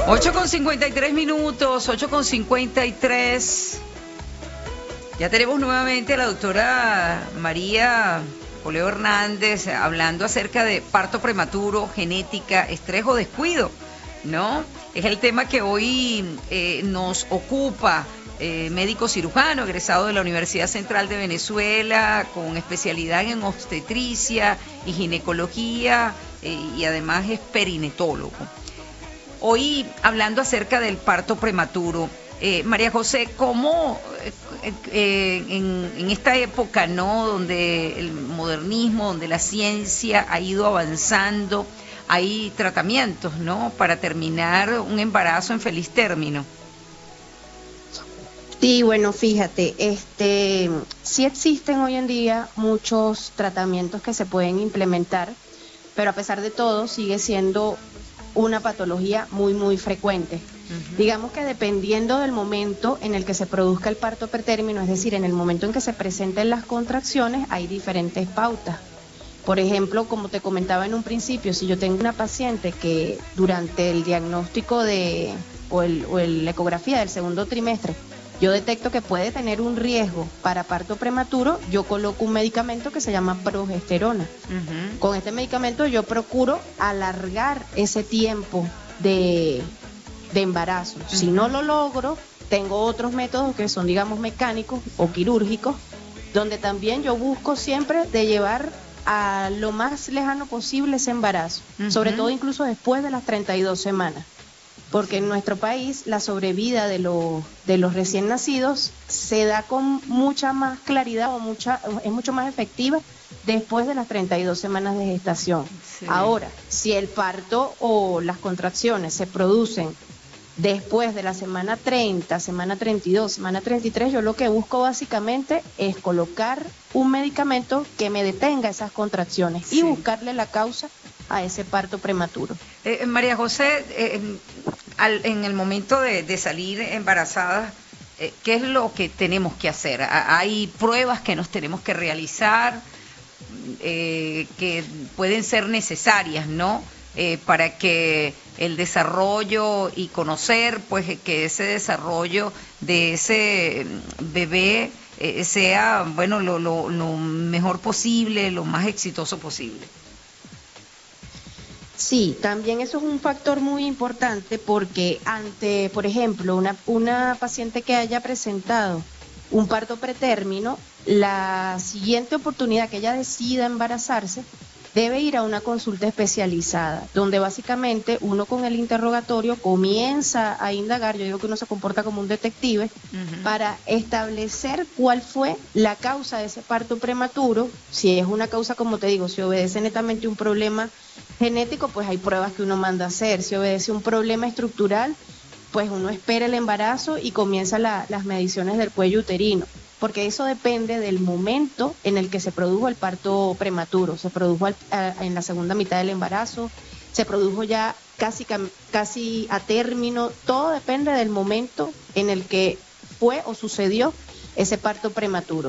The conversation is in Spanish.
8:53, 8:53. Ya tenemos nuevamente a la doctora María Poleo Hernández hablando acerca de parto prematuro, genética, estrés o descuido, ¿no? Es el tema que hoy nos ocupa. Médico cirujano, egresado de la Universidad Central de Venezuela, con especialidad en obstetricia y ginecología, y además es perinetólogo. Hoy hablando acerca del parto prematuro, María José, ¿cómo en esta época, ¿no?, donde el modernismo, donde la ciencia ha ido avanzando, hay tratamientos, ¿no?, para terminar un embarazo en feliz término? Sí, bueno, fíjate, sí existen hoy en día muchos tratamientos que se pueden implementar, pero a pesar de todo sigue siendo una patología muy, muy frecuente. Digamos que dependiendo del momento en el que se produzca el parto pretérmino, es decir, en el momento en que se presenten las contracciones, hay diferentes pautas. Por ejemplo, como te comentaba en un principio, si yo tengo una paciente que durante el diagnóstico o la ecografía del segundo trimestre, yo detecto que puede tener un riesgo para parto prematuro, yo coloco un medicamento que se llama progesterona. Con este medicamento yo procuro alargar ese tiempo de embarazo. Si no lo logro, tengo otros métodos que son, digamos, mecánicos o quirúrgicos, donde también yo busco siempre de llevar a lo más lejano posible ese embarazo, sobre todo incluso después de las 32 semanas. Porque en nuestro país la sobrevida de los recién nacidos se da con mucha más claridad es mucho más efectiva después de las 32 semanas de gestación. Sí. Ahora, si el parto o las contracciones se producen después de la semana 30, semana 32, semana 33, yo lo que busco básicamente es colocar un medicamento que me detenga esas contracciones y buscarle la causa a ese parto prematuro. María José, en el momento de salir embarazada, ¿qué es lo que tenemos que hacer? ¿Hay pruebas que nos tenemos que realizar que pueden ser necesarias, ¿no?, para que el desarrollo y conocer, pues, que ese desarrollo de ese bebé sea, bueno, lo mejor posible, lo más exitoso posible? Sí, también eso es un factor muy importante porque ante, por ejemplo, una paciente que haya presentado un parto pretérmino, la siguiente oportunidad que ella decida embarazarse debe ir a una consulta especializada, donde básicamente uno con el interrogatorio comienza a indagar, yo digo que uno se comporta como un detective, para establecer cuál fue la causa de ese parto prematuro. Si es una causa, como te digo, si obedece netamente un problema genético, pues hay pruebas que uno manda a hacer. Si obedece un problema estructural, pues uno espera el embarazo y comienza las mediciones del cuello uterino, porque eso depende del momento en el que se produjo el parto prematuro. Se produjo en la segunda mitad del embarazo, se produjo ya casi a término. Todo depende del momento en el que fue o sucedió ese parto prematuro.